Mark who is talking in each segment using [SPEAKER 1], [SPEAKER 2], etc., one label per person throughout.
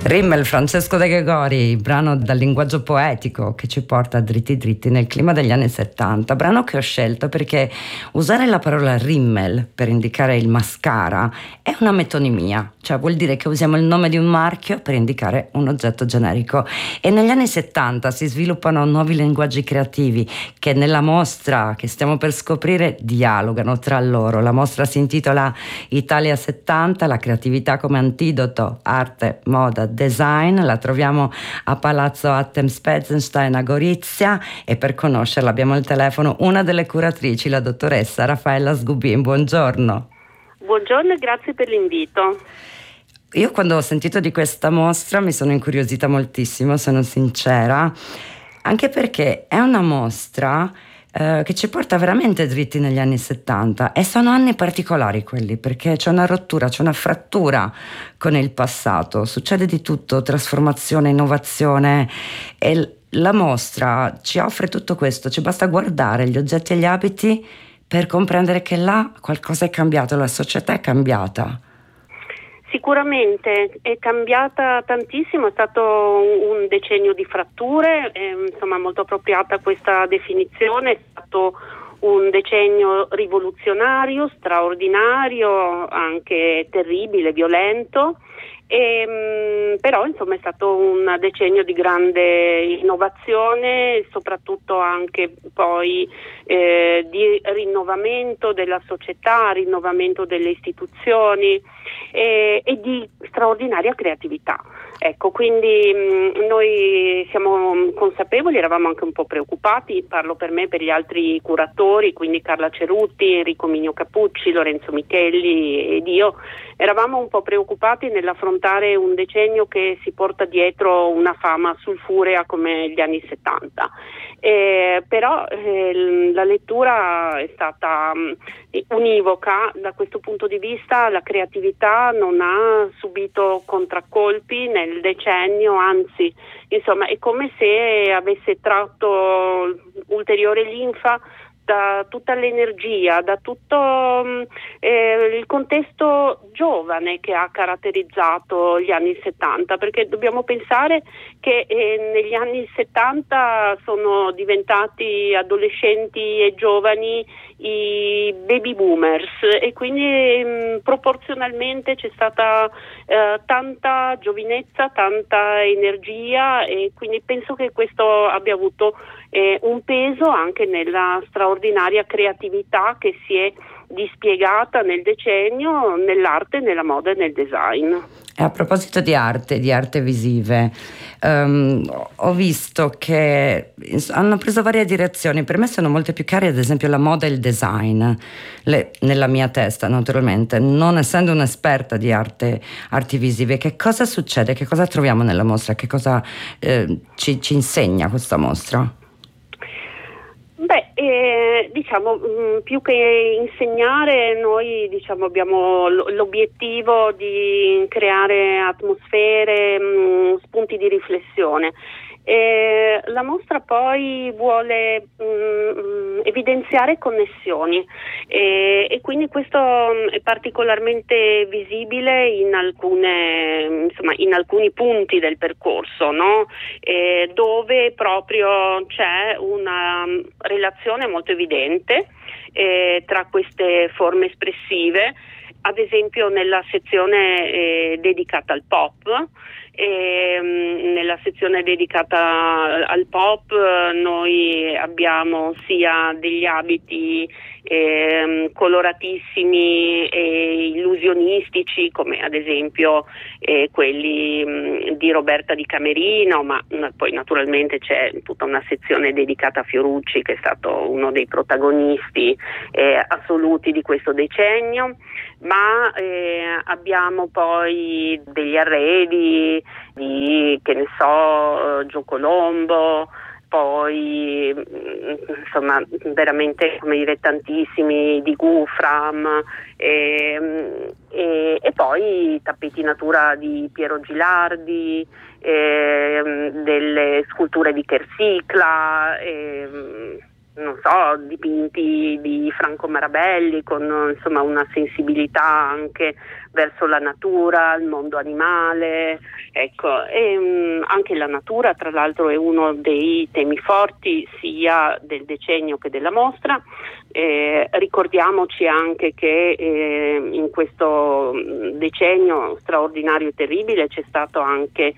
[SPEAKER 1] Rimmel, Francesco De Gregori, brano dal linguaggio poetico che ci porta dritti dritti nel clima degli anni 70, brano che ho scelto perché usare la parola Rimmel per indicare il mascara è una metonimia, cioè vuol dire che usiamo il nome di un marchio per indicare un oggetto generico, e negli anni 70 si sviluppano nuovi linguaggi creativi che nella mostra che stiamo per scoprire dialogano tra loro. La mostra si intitola Italia 70, la creatività come antidoto, arte, moda, design. La troviamo a Palazzo Atem-Spezenstein a Gorizia, e per conoscerla abbiamo al telefono una delle curatrici, la dottoressa Raffaella Sgubin. Buongiorno.
[SPEAKER 2] Buongiorno e grazie per l'invito.
[SPEAKER 1] Io quando ho sentito di questa mostra mi sono incuriosita moltissimo, sono sincera, anche perché è una mostra che ci porta veramente dritti negli anni 70, e sono anni particolari quelli, perché c'è una rottura, c'è una frattura con il passato, succede di tutto, trasformazione, innovazione, e la mostra ci offre tutto questo. Ci basta guardare gli oggetti e gli abiti per comprendere che là qualcosa è cambiato, la società è cambiata.
[SPEAKER 2] Sicuramente è cambiata tantissimo, è stato un decennio di fratture, insomma molto appropriata questa definizione, è stato un decennio rivoluzionario, straordinario, anche terribile, violento. Però insomma è stato un decennio di grande innovazione, soprattutto anche poi di rinnovamento della società, rinnovamento delle istituzioni e di straordinaria creatività. Ecco, quindi noi siamo consapevoli, eravamo anche un po' preoccupati, parlo per me e per gli altri curatori, quindi Carla Cerutti, Enrico Migno Capucci, Lorenzo Michelli ed io. Eravamo un po' preoccupati nell'affrontare un decennio che si porta dietro una fama sulfurea come gli anni 70. Però la lettura è stata univoca da questo punto di vista. La creatività non ha subito contraccolpi nel decennio, anzi, insomma, è come se avesse tratto ulteriore linfa da tutta l'energia, da tutto il contesto giovane che ha caratterizzato gli anni 70, perché dobbiamo pensare che negli anni 70 sono diventati adolescenti e giovani i baby boomers, e quindi proporzionalmente c'è stata tanta giovinezza, tanta energia, e quindi penso che questo abbia avuto un peso anche nella straordinaria creatività che si è dispiegata nel decennio nell'arte, nella moda e nel design.
[SPEAKER 1] E a proposito di arte visive, ho visto che hanno preso varie direzioni. Per me sono molte più chiare, ad esempio, la moda e il design, nella mia testa naturalmente, non essendo un'esperta di arti visive. Che cosa succede? Che cosa troviamo nella mostra? Che cosa ci insegna questa mostra?
[SPEAKER 2] Diciamo, più che insegnare, noi abbiamo l'obiettivo di creare atmosfere, spunti di riflessione. La mostra poi vuole evidenziare connessioni, e quindi questo è particolarmente visibile in alcuni punti del percorso, no? Dove proprio c'è una relazione molto evidente tra queste forme espressive. Ad esempio nella sezione dedicata al pop, nella sezione dedicata al pop noi abbiamo sia degli abiti coloratissimi e illusionistici, come ad esempio quelli di Roberta Di Camerino, ma poi naturalmente c'è tutta una sezione dedicata a Fiorucci, che è stato uno dei protagonisti assoluti di questo decennio. Ma abbiamo poi degli arredi di, che ne so, Gio Colombo, poi insomma veramente, come dire, tantissimi di Gufram, e poi tappeti natura di Piero Gilardi, delle sculture di Kersicla, non so, dipinti di Franco Marabelli con insomma una sensibilità anche verso la natura, il mondo animale, ecco, e anche la natura tra l'altro è uno dei temi forti sia del decennio che della mostra. Ricordiamoci anche che in questo decennio straordinario e terribile c'è stato anche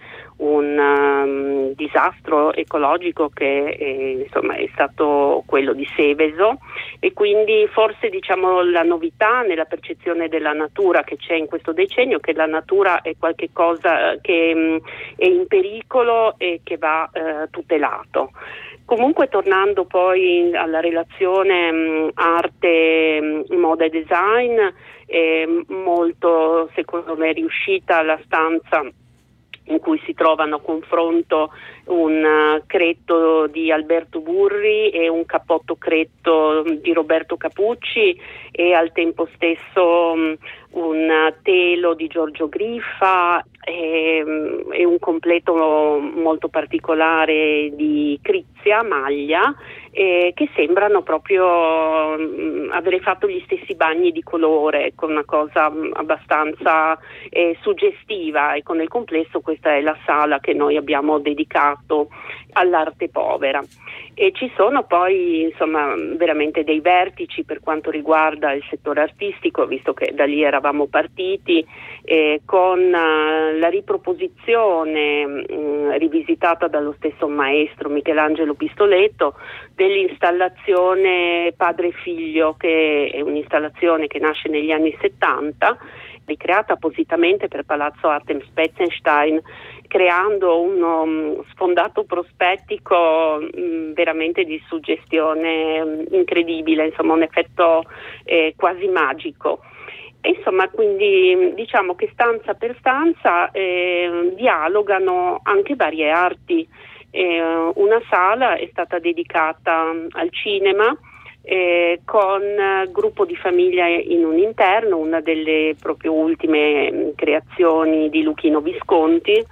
[SPEAKER 2] un disastro ecologico che insomma è stato quello di Seveso, e quindi forse diciamo la novità nella percezione della natura che c'è in questo decennio, che la natura è qualche cosa che è in pericolo e che va tutelato. Comunque, tornando poi alla relazione arte, moda e design, è molto secondo me riuscita la stanza in cui si trovano a confronto un cretto di Alberto Burri e un cappotto cretto di Roberto Capucci, e al tempo stesso un telo di Giorgio Griffa e un completo molto particolare di Crizia Maglia, che sembrano proprio avere fatto gli stessi bagni di colore, con una cosa abbastanza suggestiva. Ecco, nel complesso questa è la sala che noi abbiamo dedicato all'arte povera. E ci sono poi insomma veramente dei vertici per quanto riguarda il settore artistico, visto che da lì eravamo partiti, con la riproposizione rivisitata dallo stesso maestro Michelangelo Pistoletto dell'installazione Padre e Figlio, che è un'installazione che nasce negli anni 70, ricreata appositamente per Palazzo Artem Spetzenstein, creando uno sfondato prospettico veramente di suggestione incredibile, insomma un effetto quasi magico. E insomma, quindi diciamo che stanza per stanza dialogano anche varie arti. Una sala è stata dedicata al cinema, con Gruppo di famiglia in un interno, una delle proprio ultime creazioni di Luchino Visconti,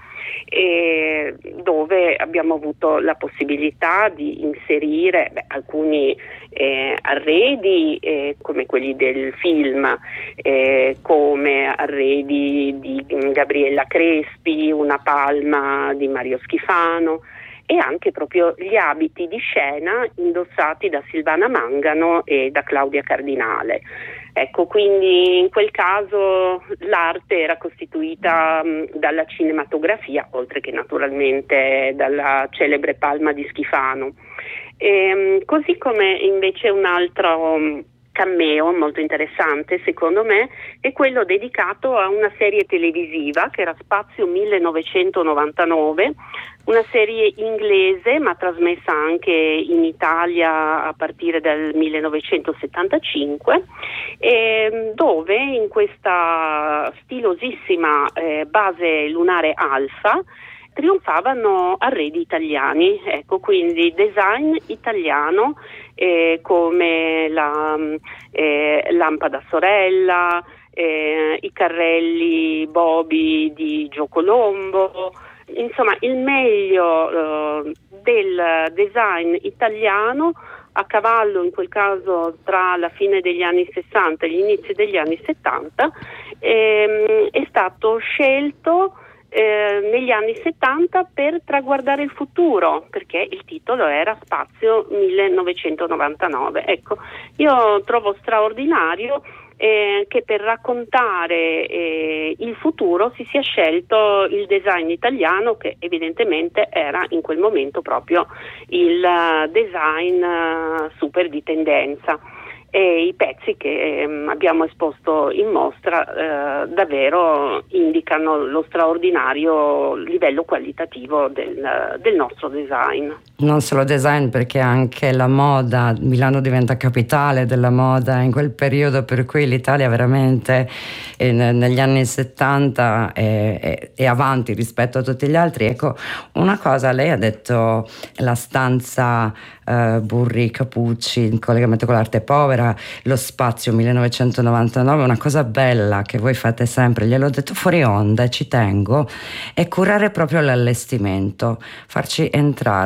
[SPEAKER 2] dove abbiamo avuto la possibilità di inserire alcuni arredi come quelli del film, come arredi di Gabriella Crespi, una palma di Mario Schifano, e anche proprio gli abiti di scena indossati da Silvana Mangano e da Claudia Cardinale. Ecco, quindi in quel caso l'arte era costituita dalla cinematografia, oltre che naturalmente dalla celebre palma di Schifano. Così come invece un altro cameo molto interessante secondo me è quello dedicato a una serie televisiva che era Spazio 1999, una serie inglese ma trasmessa anche in Italia a partire dal 1975, dove in questa stilosissima base lunare Alfa trionfavano arredi italiani, ecco, quindi design italiano, come la lampada sorella, i carrelli Bobi di Gio Colombo, insomma il meglio del design italiano a cavallo in quel caso tra la fine degli anni 60 e gli inizi degli anni 70, è stato scelto negli anni 70 per traguardare il futuro, perché il titolo era Spazio 1999. Ecco, io trovo straordinario che per raccontare il futuro si sia scelto il design italiano, che evidentemente era in quel momento proprio il design super di tendenza. E i pezzi che abbiamo esposto in mostra davvero indicano lo straordinario livello qualitativo del nostro design.
[SPEAKER 1] Non solo design, perché anche la moda, Milano diventa capitale della moda in quel periodo, per cui l'Italia veramente negli anni 70 è avanti rispetto a tutti gli altri. Ecco, una cosa, lei ha detto la stanza Burri, Capucci, in collegamento con l'arte povera, lo Spazio 1999, una cosa bella che voi fate sempre, gliel'ho detto fuori onda e ci tengo, è curare proprio l'allestimento, farci entrare,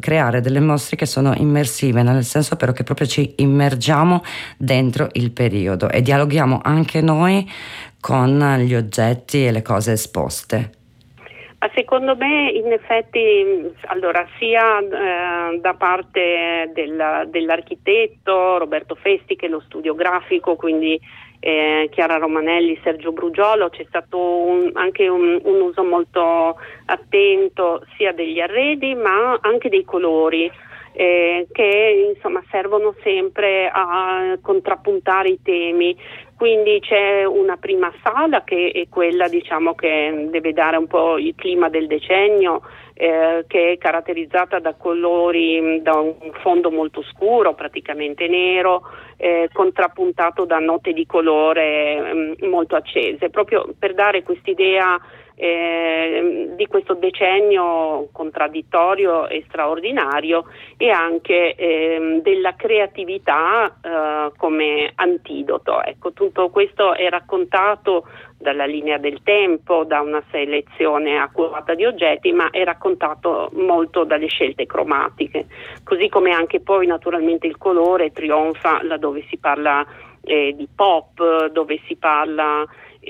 [SPEAKER 1] creare delle mostre che sono immersive, nel senso però che proprio ci immergiamo dentro il periodo e dialoghiamo anche noi con gli oggetti e le cose esposte.
[SPEAKER 2] Ma secondo me in effetti, allora, sia da parte dell'architetto Roberto Festi che lo studio grafico, quindi Chiara Romanelli, Sergio Brugiolo, c'è stato anche un uso molto attento sia degli arredi ma anche dei colori, che insomma servono sempre a contrappuntare i temi. Quindi c'è una prima sala che è quella, diciamo, che deve dare un po' il clima del decennio, che è caratterizzata da colori, da un fondo molto scuro, praticamente nero, contrappuntato da note di colore molto accese, proprio per dare quest'idea di questo decennio contraddittorio e straordinario, e anche della creatività come antidoto. Ecco, tutto questo è raccontato dalla linea del tempo, da una selezione accurata di oggetti, ma è raccontato molto dalle scelte cromatiche, così come anche poi naturalmente il colore trionfa laddove si parla di pop, dove si parla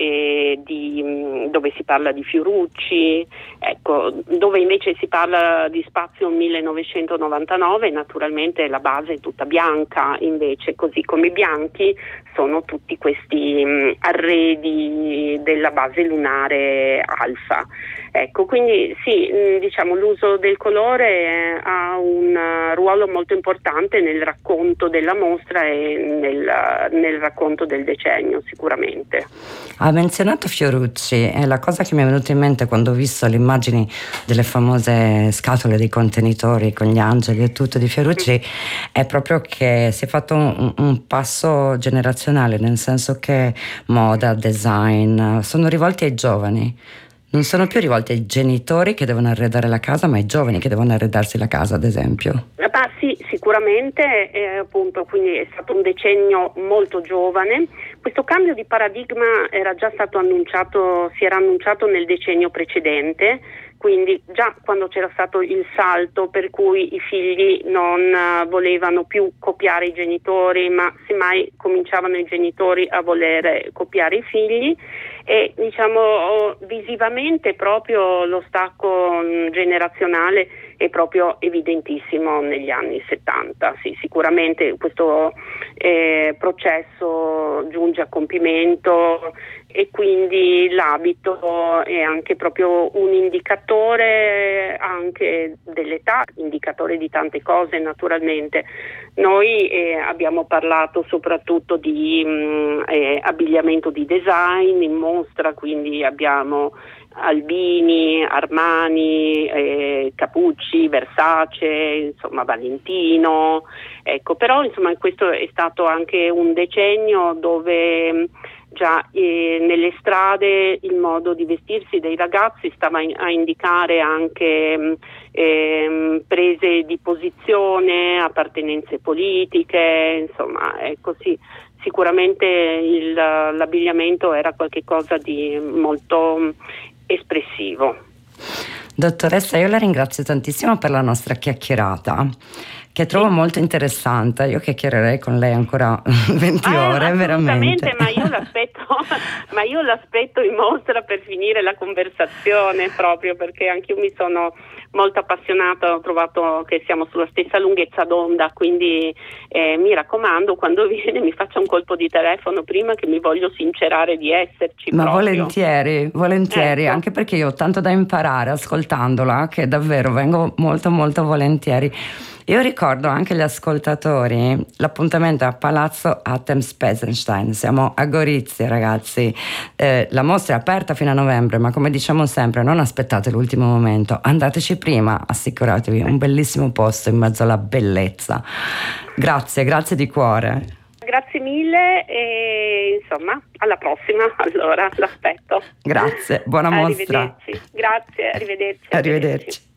[SPEAKER 2] di Fiorucci, ecco, dove invece si parla di Spazio 1999, naturalmente la base è tutta bianca, invece, così come bianchi sono tutti questi arredi della base lunare Alfa. Ecco, quindi sì, diciamo, l'uso del colore ha un ruolo molto importante nel racconto della mostra e nel racconto del decennio, sicuramente.
[SPEAKER 1] Ha menzionato Fiorucci e la cosa che mi è venuta in mente quando ho visto le immagini delle famose scatole dei contenitori con gli angeli e tutto di Fiorucci è proprio che si è fatto un passo generazionale, nel senso che moda, design sono rivolti ai giovani. Non sono più rivolti ai genitori che devono arredare la casa, ma ai giovani che devono arredarsi la casa, ad esempio.
[SPEAKER 2] Sì, sicuramente, appunto, quindi è stato un decennio molto giovane. Questo cambio di paradigma era già stato annunciato, si era annunciato nel decennio precedente, quindi già quando c'era stato il salto per cui i figli non volevano più copiare i genitori, ma semmai cominciavano i genitori a voler copiare i figli, e diciamo visivamente proprio lo stacco generazionale è proprio evidentissimo negli anni 70. Sì, sicuramente questo processo giunge a compimento, e quindi l'abito è anche proprio un indicatore anche dell'età, indicatore di tante cose naturalmente. Noi abbiamo parlato soprattutto di abbigliamento di design in mostra, quindi abbiamo Albini, Armani, Capucci, Versace, insomma Valentino, ecco. Però insomma questo è stato anche un decennio dove già nelle strade il modo di vestirsi dei ragazzi stava a indicare anche prese di posizione, appartenenze politiche, insomma, ecco, sì, sicuramente l'abbigliamento era qualcosa di molto espressivo.
[SPEAKER 1] Dottoressa, io la ringrazio tantissimo per la nostra chiacchierata, che trovo molto interessante. Io chiacchiererei con lei ancora 20 ore, veramente.
[SPEAKER 2] Ma io l'aspetto in mostra per finire la conversazione, proprio perché anche io mi sono molto appassionata, ho trovato che siamo sulla stessa lunghezza d'onda, quindi mi raccomando, quando viene mi faccia un colpo di telefono prima, che mi voglio sincerare di esserci.
[SPEAKER 1] Ma
[SPEAKER 2] proprio.
[SPEAKER 1] volentieri,
[SPEAKER 2] ecco.
[SPEAKER 1] Anche perché io ho tanto da imparare ascoltandola, che davvero vengo molto molto volentieri. Io ricordo anche agli ascoltatori l'appuntamento a Palazzo Attems-Pesenstein, siamo a Gorizia, ragazzi. La mostra è aperta fino a novembre, ma come diciamo sempre, non aspettate l'ultimo momento, andateci prima, assicuratevi un bellissimo posto in mezzo alla bellezza. Grazie di cuore.
[SPEAKER 2] Grazie mille e insomma alla prossima, allora l'aspetto.
[SPEAKER 1] Grazie, buona mostra.
[SPEAKER 2] Arrivederci. Grazie, arrivederci.
[SPEAKER 1] Arrivederci.